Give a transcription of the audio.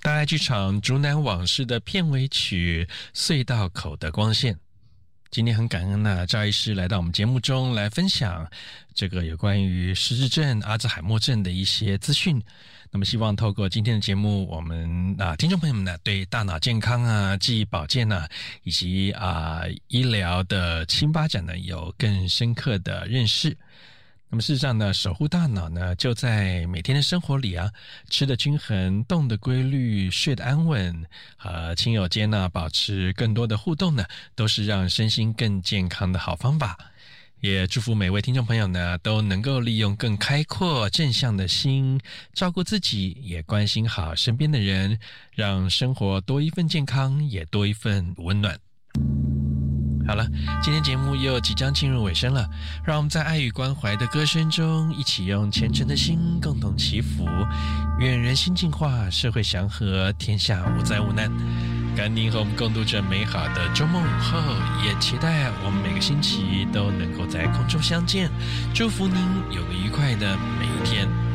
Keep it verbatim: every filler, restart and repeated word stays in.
大爱剧场《竹南往事》的片尾曲《隧道口的光线》。今天很感恩呢、啊，赵医师来到我们节目中来分享这个有关于失智症、阿兹海默症的一些资讯。那么希望透过今天的节目，我们啊听众朋友们呢对大脑健康啊、记忆保健啊，以及啊医疗的新发展呢有更深刻的认识。那么事实上呢，守护大脑呢就在每天的生活里啊，吃的均衡，动的规律，睡得安稳，和亲友间呢保持更多的互动呢，都是让身心更健康的好方法。也祝福每位听众朋友呢都能够利用更开阔正向的心，照顾自己，也关心好身边的人，让生活多一份健康，也多一份温暖。好了，今天节目又即将进入尾声了，让我们在爱与关怀的歌声中，一起用虔诚的心共同祈福，愿人心净化，社会祥和，天下无灾无难。感恩您和我们共度这美好的周末午后，也期待我们每个星期都能够在空中相见，祝福您有个愉快的每一天。